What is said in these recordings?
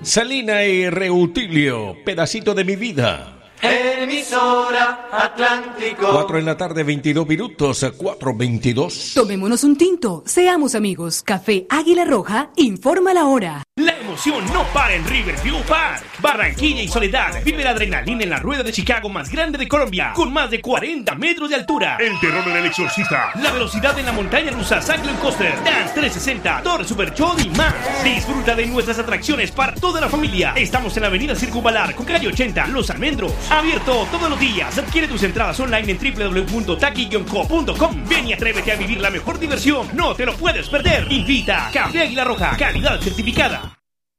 Salina y Reutilio, pedacito de mi vida. Emisora Atlántico. 4 en la tarde, 22 minutos, 4:22. Tomémonos un tinto, seamos amigos. Café Águila Roja informa la hora. La emoción no para en Riverview Park. Barranquilla y Soledad. Vive la adrenalina en la rueda de Chicago más grande de Colombia, con más de 40 metros de altura. El terror del exorcista. La velocidad en la montaña rusa Cyclone Coaster, Dance 360, Torre Super Show y más. Disfruta de nuestras atracciones para toda la familia. Estamos en la avenida Circunvalar, con calle 80, Los Almendros. Abierto todos los días. Adquiere tus entradas online en www.taki-co.com. Ven y atrévete a vivir la mejor diversión. No te lo puedes perder. Invita Café Águila Roja, calidad certificada.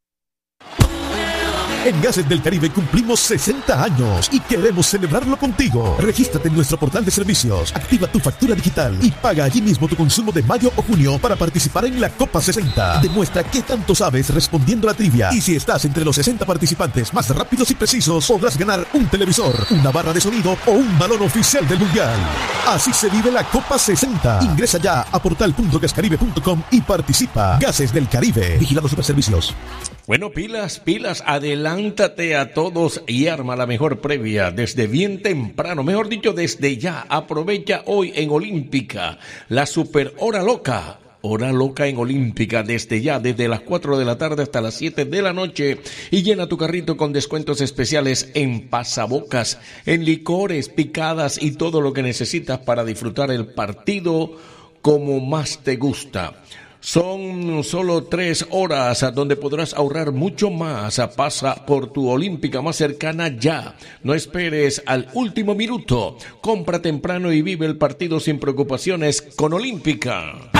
En Gases del Caribe cumplimos 60 años y queremos celebrarlo contigo. Regístrate en nuestro portal de servicios, activa tu factura digital y paga allí mismo tu consumo de mayo o junio para participar en la Copa 60. Demuestra qué tanto sabes respondiendo a la trivia. Y si estás entre los 60 participantes más rápidos y precisos, podrás ganar un televisor, una barra de sonido o un balón oficial del Mundial. Así se vive la Copa 60. Ingresa ya a portal.gascaribe.com y participa. Gases del Caribe. Vigilado Superservicios. Bueno, pilas, adelántate a todos y arma la mejor previa desde bien temprano, mejor dicho, desde ya. Aprovecha hoy en Olímpica la super hora loca en Olímpica, desde ya, desde las 4 de la tarde hasta las 7 de la noche, y llena tu carrito con descuentos especiales en pasabocas, en licores, picadas y todo lo que necesitas para disfrutar el partido como más te gusta. Son solo 3 horas donde podrás ahorrar mucho más. Pasa por tu Olímpica más cercana ya. No esperes al último minuto. Compra temprano y vive el partido sin preocupaciones con Olímpica.